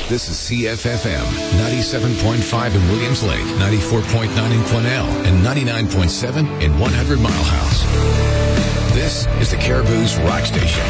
This is CFFM 97.5 in Williams Lake, 94.9 in Quesnel, and 99.7 in 100 Mile House. This is the Caribou's Rock Station.